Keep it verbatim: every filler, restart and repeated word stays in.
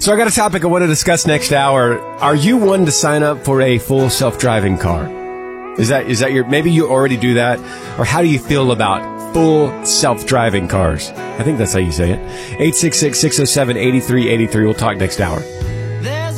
So I got a topic I want to discuss next hour. Are you one to sign up for a full self-driving car? Is that is that your, maybe you already do that? Or how do you feel about full self-driving cars? I think that's how you say it. eight six six, six oh seven, eight three eight three. We'll talk next hour.